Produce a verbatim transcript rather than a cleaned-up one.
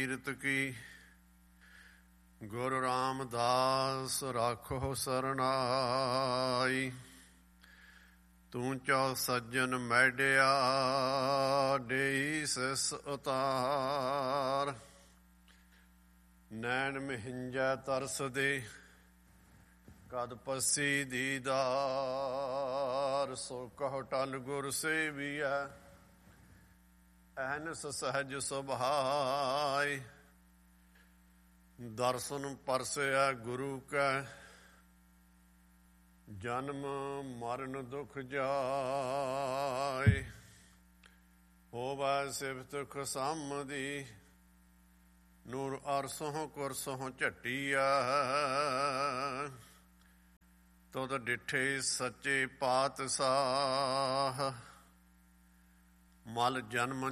ਕੀਰਤ ਕੀ। ਗੁਰੂ ਰਾਮਦਾਸ ਰਾਖੋ ਸਰਨਾਈ। ਤੂੰ ਚੌ ਸੱਜਣ ਮੈਡਿਆ ਡੇਈ ਸਿਸ ਉਤਾਰ। ਨੈਣ ਮਿੰਜੈ ਤਰਸਦੇ ਕਦ ਪੱਸੀ ਦੀਦਾਰ। ਸੋ ਕਹੋ ਟਲ ਗੁਰ ਸੇਵੀਐ ਅਹਨਸ ਸਹਿਜ ਸੁਭਾਇ। ਦਰਸ਼ਨ ਪਰਸਿਆ ਗੁਰੂ ਕੈ ਜਨਮ ਮਰਨ ਦੁਖ ਜਾਇ। ਹੋਵੈ ਸਿਫਤ ਖੁਸਾਮਦੀ ਨੂਰ ਅਰਸੋਂ ਕੁਰਸੋਂ ਝੱਟੀਐ। ਤੁਧ ਡਿਠੇ ਸੱਚੇ ਪਾਤਸ਼ਾਹ ਮਲ ਜਨਮ